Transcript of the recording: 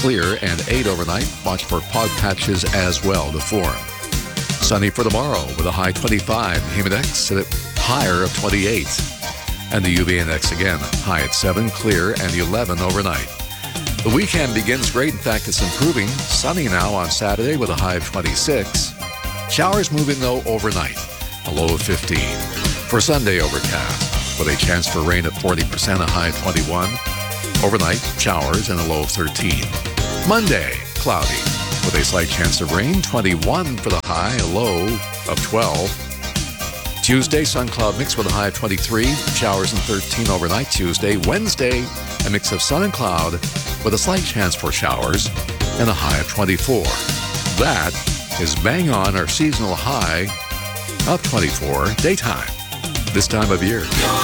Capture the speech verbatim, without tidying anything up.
clear, and eight overnight. Watch for fog patches as well to form. Sunny for tomorrow with a high twenty-five. Humid index at a higher of twenty-eight. And the U V index again, high at seven, clear, and eleven overnight. The weekend begins great. In fact, it's improving. Sunny now on Saturday with a high of twenty-six. Showers moving, though, overnight, a low of fifteen. For Sunday, overcast with a chance for rain at forty percent, a high of twenty-one. Overnight, showers and a low of thirteen. Monday, cloudy with a slight chance of rain, twenty-one for the high, a low of twelve. Tuesday, sun cloud mix with a high of twenty-three, showers and thirteen overnight. Tuesday, Wednesday, a mix of sun and cloud with a slight chance for showers and a high of twenty-four. That is bang on our seasonal high of twenty-four daytime this time of year.